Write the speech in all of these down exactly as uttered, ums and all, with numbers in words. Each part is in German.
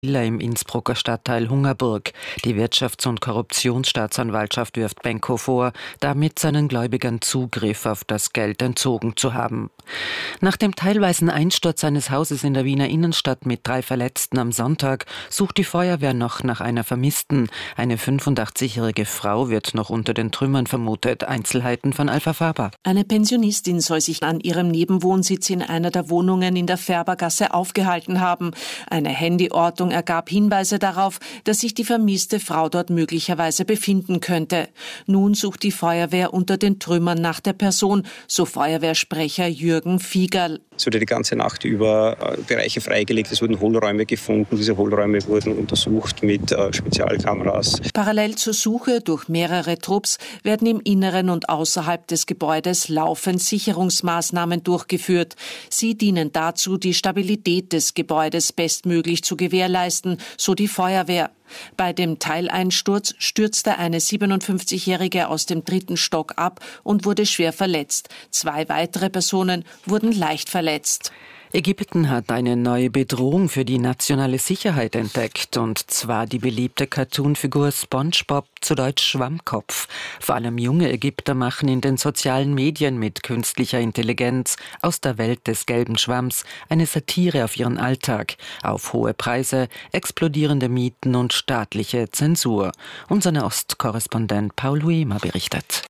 im Innsbrucker Stadtteil Hungerburg. Die Wirtschafts- und Korruptionsstaatsanwaltschaft wirft Benko vor, damit seinen Gläubigern Zugriff auf das Geld entzogen zu haben. Nach dem teilweisen Einsturz eines Hauses in der Wiener Innenstadt mit drei Verletzten am Sonntag sucht die Feuerwehr noch nach einer Vermissten. Eine fünfundachtzigjährige Frau wird noch unter den Trümmern vermutet. Einzelheiten von Alpha Faber. Eine Pensionistin soll sich an ihrem Nebenwohnsitz in einer der Wohnungen in der Färbergasse aufgehalten haben. Eine Handyortung ergab Hinweise darauf, dass sich die vermisste Frau dort möglicherweise befinden könnte. Nun sucht die Feuerwehr unter den Trümmern nach der Person, so Feuerwehrsprecher Jürgen Fiegerl. Es wurde die ganze Nacht über Bereiche freigelegt, es wurden Hohlräume gefunden. Diese Hohlräume wurden untersucht mit Spezialkameras. Parallel zur Suche durch mehrere Trupps werden im Inneren und außerhalb des Gebäudes laufend Sicherungsmaßnahmen durchgeführt. Sie dienen dazu, die Stabilität des Gebäudes bestmöglich zu gewährleisten, so die Feuerwehr. Bei dem Teileinsturz stürzte eine siebenundfünfzigjährige aus dem dritten Stock ab und wurde schwer verletzt. Zwei weitere Personen wurden leicht verletzt. Ägypten hat eine neue Bedrohung für die nationale Sicherheit entdeckt, und zwar die beliebte Cartoonfigur SpongeBob, zu Deutsch Schwammkopf. Vor allem junge Ägypter machen in den sozialen Medien mit künstlicher Intelligenz aus der Welt des gelben Schwamms eine Satire auf ihren Alltag, auf hohe Preise, explodierende Mieten und staatliche Zensur. Unser Nahostkorrespondent Paul Huima berichtet.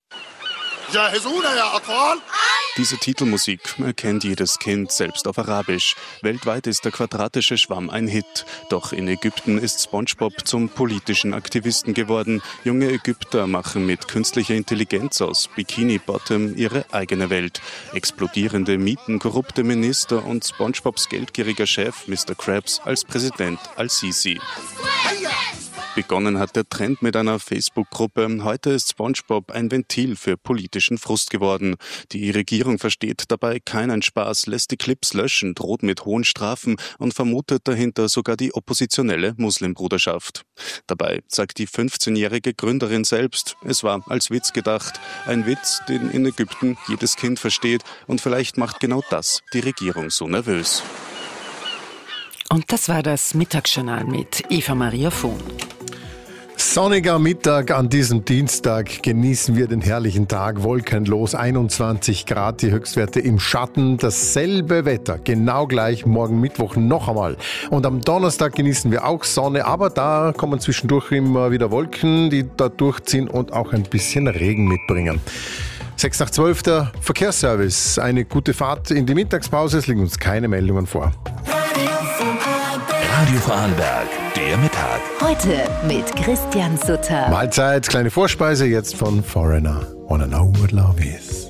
Diese Titelmusik erkennt jedes Kind, selbst auf Arabisch. Weltweit ist der quadratische Schwamm ein Hit. Doch in Ägypten ist SpongeBob zum politischen Aktivisten geworden. Junge Ägypter machen mit künstlicher Intelligenz aus Bikini Bottom ihre eigene Welt. Explodierende Mieten, korrupte Minister und SpongeBobs geldgieriger Chef Mister Krabs als Präsident Al-Sisi. Begonnen hat der Trend mit einer Facebook-Gruppe. Heute ist SpongeBob ein Ventil für politischen Frust geworden. Die Regierung versteht dabei keinen Spaß, lässt die Clips löschen, droht mit hohen Strafen und vermutet dahinter sogar die oppositionelle Muslimbruderschaft. Dabei sagt die fünfzehnjährige Gründerin selbst, es war als Witz gedacht. Ein Witz, den in Ägypten jedes Kind versteht, und vielleicht macht genau das die Regierung so nervös. Und das war das Mittagsjournal mit Eva Maria Fuhn. Sonniger Mittag an diesem Dienstag, genießen wir den herrlichen Tag, wolkenlos, einundzwanzig Grad, die Höchstwerte im Schatten, dasselbe Wetter, genau gleich morgen Mittwoch noch einmal. Und am Donnerstag genießen wir auch Sonne, aber da kommen zwischendurch immer wieder Wolken, die da durchziehen und auch ein bisschen Regen mitbringen. sechs nach zwölf der Verkehrsservice, eine gute Fahrt in die Mittagspause, es liegen uns keine Meldungen vor. Radio Vorarlberg, der Mittag. Heute mit Christian Sutter. Mahlzeit, kleine Vorspeise jetzt von Foreigner. Wanna know what love is.